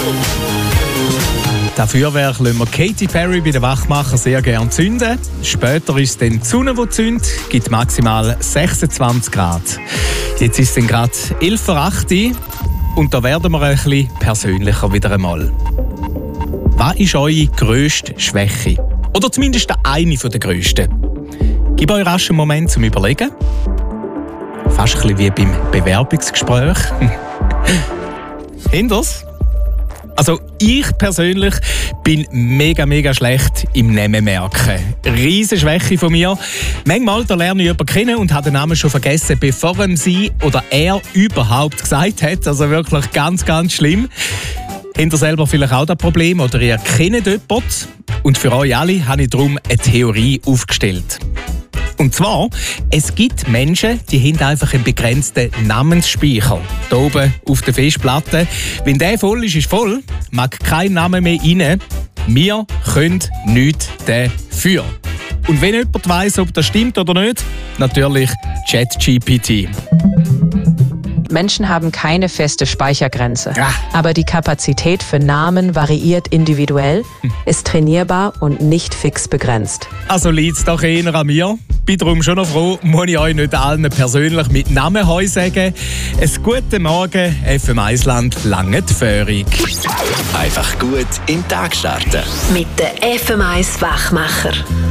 Das Feuerwerk lassen wir Katy Perry bei den Wachmachern sehr gerne zünden. Später ist es dann die Sonne, die zündet, gibt maximal 26 Grad. Jetzt ist es dann gerade 11:08 Uhr und da werden wir ein bisschen persönlicher wieder einmal. Was ist eure grösste Schwäche? Oder zumindest eine der grössten? Gib euch rasch einen Moment zum Überlegen. Fast ein bisschen wie beim Bewerbungsgespräch. Hinders? Also ich persönlich bin mega schlecht im Namen merken. Riesen Schwäche von mir. Manchmal da lerne ich jemanden kennen und habe den Namen schon vergessen, bevor sie oder er überhaupt gesagt hat. Also wirklich ganz schlimm. Habt ihr selber vielleicht auch das Problem oder ihr kennt jemanden? Und für euch alle habe ich darum eine Theorie aufgestellt. Und zwar, es gibt Menschen, die haben einfach einen begrenzten Namensspeicher. Hier oben auf der Festplatte. Wenn der voll ist, ist voll. Mag kein Name mehr rein. Wir können nichts dafür. Und wenn jemand weiss, ob das stimmt oder nicht, natürlich ChatGPT. Menschen haben keine feste Speichergrenze. Ja. Aber die Kapazität für Namen variiert individuell, ist trainierbar und nicht fix begrenzt. Also liegt es doch eher an mir. Bin darum schon noch froh, muss ich euch nicht allen persönlich mit Namen heu sagen. Ein guten Morgen, FM Eisland, lange Führung. Einfach gut in den Tag starten. Mit den FM1 Wachmacher.